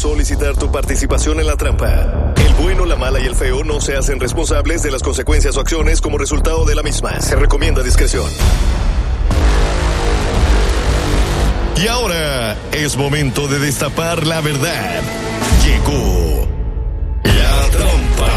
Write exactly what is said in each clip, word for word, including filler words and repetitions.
solicitar tu participación en la trampa. El bueno, la mala y el feo no se hacen responsables de las consecuencias o acciones como resultado de la misma. Se recomienda discreción. Y ahora es momento de destapar la verdad. Llegó la trampa.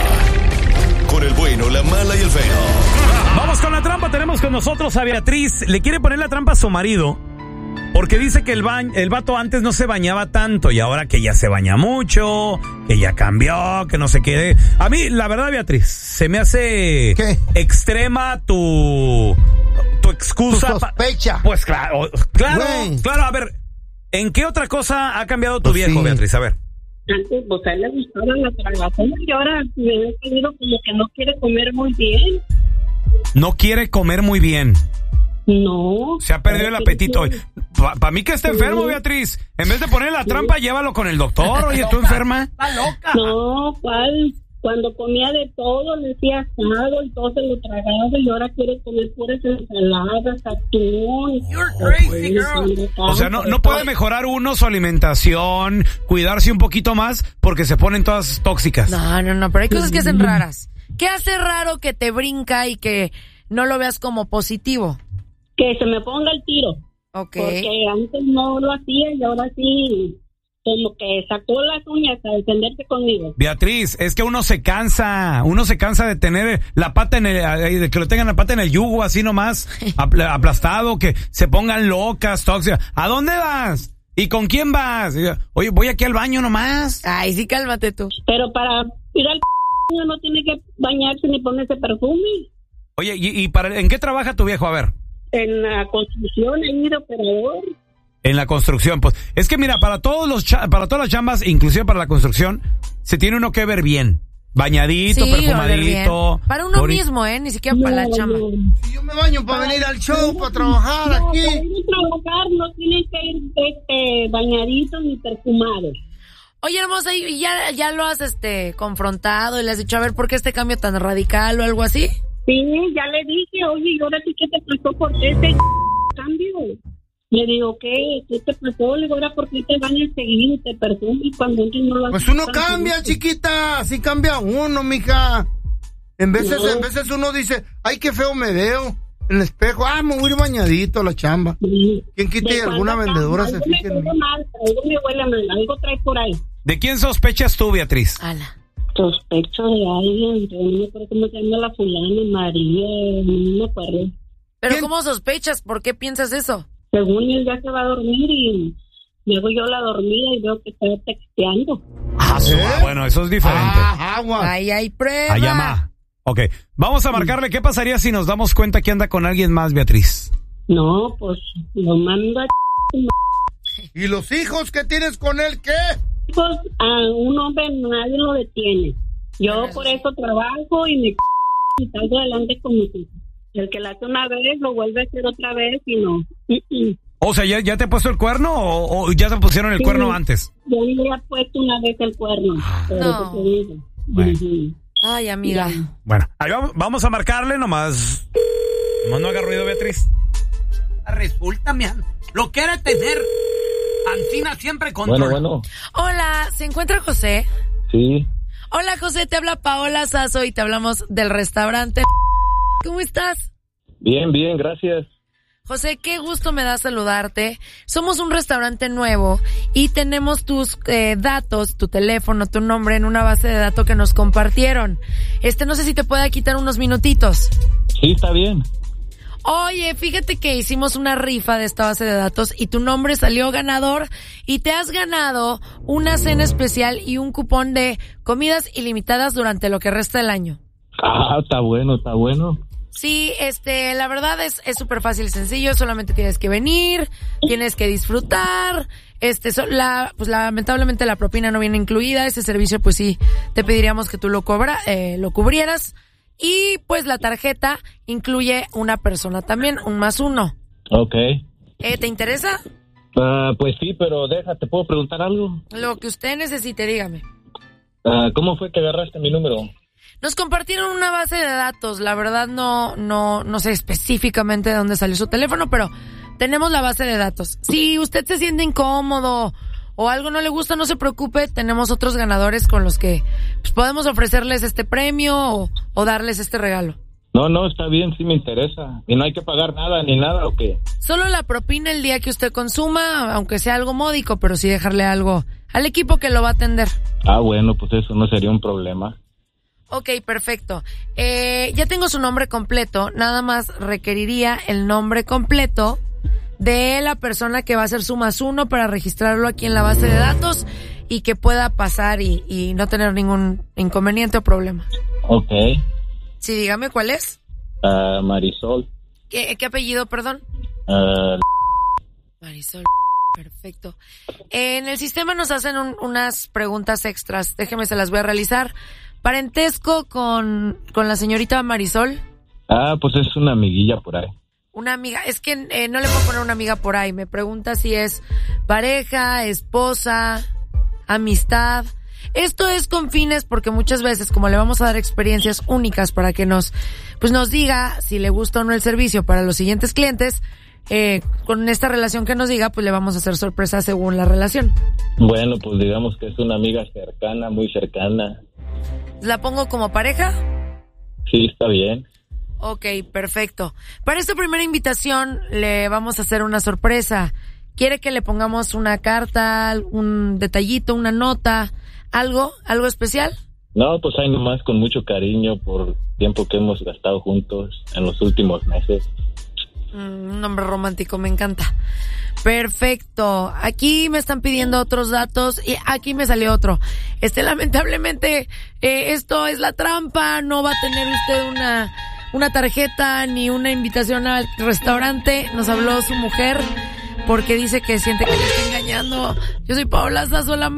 Con el bueno, la mala y el feo. Vamos con la trampa. Tenemos con nosotros a Beatriz. Le quiere poner la trampa a su marido porque dice que el, ba- el vato antes no se bañaba tanto y ahora que ya se baña mucho, que ya cambió, que no se quede. A mí, la verdad, Beatriz, se me hace ¿Qué? extrema tu, tu excusa. Tu sospecha. Pa- pues claro, claro, Güey. claro. A ver, ¿en qué otra cosa ha cambiado tu Pues viejo, sí. Beatriz? A ver. Antes, pues a él le gustaba la tragazón y ahora me he tenido como que no quiere comer muy bien. No quiere comer muy bien. No. Se ha perdido el apetito. Para pa mí que está enfermo, Beatriz. En vez de poner la trampa, llévalo con el doctor. Oye, ¿tú enferma? Está loca. No, ¿cuál? Cuando comía de todo, le decía asado y todo se lo tragaba y ahora quiere comer puras ensaladas, atún. You're crazy, girl. O sea, no, no puede mejorar uno su alimentación, cuidarse un poquito más porque se ponen todas tóxicas. No, no, no, pero hay cosas que hacen raras. ¿Qué hace raro que te brinca y que no lo veas como positivo? Que se me ponga el tiro. Ok. Porque antes no lo hacía y ahora sí, como que sacó las uñas a defenderse conmigo. Beatriz, es que uno se cansa, uno se cansa de tener la pata en el, de que lo tengan la pata en el yugo así nomás, apl- aplastado, que se pongan locas, tóxicas. ¿A dónde vas? ¿Y con quién vas? Oye, voy aquí al baño nomás. Ay, sí, cálmate tú. Pero para ir al uno no tiene que bañarse ni ponerse perfume. Oye, ¿y, y para, en qué trabaja tu viejo? A ver. En la construcción he ido operador. En la construcción, pues. Es que mira, para todos los cha- para todas las chambas, inclusive para la construcción, se tiene uno que ver bien. Bañadito, Sí, perfumadito. oler bien. Para uno Ori- mismo, ¿eh? Ni siquiera para la chama. No, Si yo me baño para venir al show, para trabajar no, aquí. para ir a trabajar no tienen que ir este, bañaditos ni perfumados. Oye, hermosa, ¿y ya, ya lo has este confrontado y le has dicho, a ver, ¿por qué este cambio tan radical o algo así? Sí, ya le dije, oye, ¿y ahora sí qué te pasó? ¿Por qué este cambio? Le digo, ¿qué? ¿Qué te pasó? Le digo, ¿ahora por qué te bañas seguido y te perfumes cuando antes no lo Pues hacías uno tan cambia, seguido? chiquita. Así cambia uno, mija. En veces, No. en veces uno dice, ay, qué feo me veo. En el espejo, ah, me voy a ir bañadito a la chamba. Sí. ¿Quién quita y De alguna cuando vendedora acá, se algo me fije en mí? huele mal, algo me huele mal, algo trae por ahí. ¿De quién sospechas tú, Beatriz? Ala. Sospecho de alguien, yo no me acuerdo cómo se llama la fulana, María, no me acuerdo. ¿Pero ¿Quién? cómo sospechas? ¿Por qué piensas eso? Según él ya se va a dormir y me hago yo la dormida y veo que está texteando. Ah, su- ¿Eh? bueno, eso es diferente. Ah, agua. Ahí hay prueba. Allá más. Ok, vamos a marcarle. ¿Qué pasaría si nos damos cuenta que anda con alguien más, Beatriz? No, pues lo mando a ¿Y los hijos que tienes con él qué? chicos, a un hombre nadie lo detiene. Yo por eso trabajo y me y salgo adelante con mis hijos. El que la hace una vez lo vuelve a hacer otra vez y no. Mm-mm. O sea, ¿ya, ya te he puesto el cuerno o, o ya te pusieron el Sí. cuerno antes? Yo le he puesto una vez el cuerno. Por No. eso te digo. Bueno. Ujú. Ay, amiga. Bueno, ahí vamos, vamos a marcarle nomás. Nomás no haga ruido, Beatriz. Resulta, mi am- lo que era tener Ancina siempre control. Bueno, bueno, Hola, ¿se encuentra José? sí, Hola, José, te habla Paola Sazo y te hablamos del restaurante. ¿Cómo estás? bien, bien, gracias. José, qué gusto me da saludarte. Somos un restaurante nuevo y tenemos tus eh, datos, tu teléfono, tu nombre en una base de datos que nos compartieron. Este, no sé si te pueda quitar unos minutitos. Sí, está bien. Oye, fíjate que hicimos una rifa de esta base de datos y tu nombre salió ganador y te has ganado una cena especial y un cupón de comidas ilimitadas durante lo que resta del año. Ah, está bueno, está bueno. Sí, este, la verdad es es súper fácil y sencillo, solamente tienes que venir, tienes que disfrutar, este, so, la, pues lamentablemente la propina no viene incluida, ese servicio pues sí, te pediríamos que tú lo cobra, eh, lo cubrieras, y pues la tarjeta incluye una persona también, un más uno. Ok. Eh, ¿te interesa? Ah, pues sí, pero déjate, ¿puedo preguntar algo? Lo que usted necesite, dígame. Ah, ¿cómo fue que agarraste mi número? Nos compartieron una base de datos, la verdad no, no, no sé específicamente de dónde salió su teléfono, pero tenemos la base de datos. Si usted se siente incómodo o algo no le gusta, no se preocupe, tenemos otros ganadores con los que pues, podemos ofrecerles este premio o, o darles este regalo. No, no, está bien, sí me interesa. ¿Y no hay que pagar nada ni nada o qué? Solo la propina el día que usted consuma, aunque sea algo módico, pero sí dejarle algo al equipo que lo va a atender. Ah, bueno, pues eso no sería un problema. Ok, perfecto. Eh, ya tengo su nombre completo, nada más requeriría el nombre completo de la persona que va a hacer su más uno para registrarlo aquí en la base de datos y que pueda pasar y, y no tener ningún inconveniente o problema. Ok. Sí, dígame cuál es. Uh, Marisol. ¿Qué, qué apellido, perdón? Uh, Marisol. Perfecto. En el sistema nos hacen un, unas preguntas extras. Déjeme, se las voy a realizar. ¿Parentesco con, con la señorita Marisol? Ah, pues es una amiguilla por ahí. Una amiga. Es que eh, no le puedo poner una amiga por ahí. Me pregunta si es pareja, esposa, amistad. Esto es con fines porque muchas veces, como le vamos a dar experiencias únicas para que nos, pues nos diga si le gusta o no el servicio para los siguientes clientes, eh, con esta relación que nos diga, pues le vamos a hacer sorpresa según la relación. Bueno, pues digamos que es una amiga cercana, muy cercana. ¿La pongo como pareja? Sí, está bien. Ok, perfecto. Para esta primera invitación le vamos a hacer una sorpresa. ¿Quiere que le pongamos una carta, un detallito, una nota, algo, algo especial? No, pues ahí nomás con mucho cariño por el tiempo que hemos gastado juntos en los últimos meses. Mm, un hombre romántico, me encanta. Perfecto. Aquí me están pidiendo otros datos y aquí me salió otro. Este, lamentablemente, eh, esto es la trampa. No va a tener usted una, una tarjeta ni una invitación al restaurante. Nos habló su mujer porque dice que siente que le está engañando. Yo soy Paola Sazo, la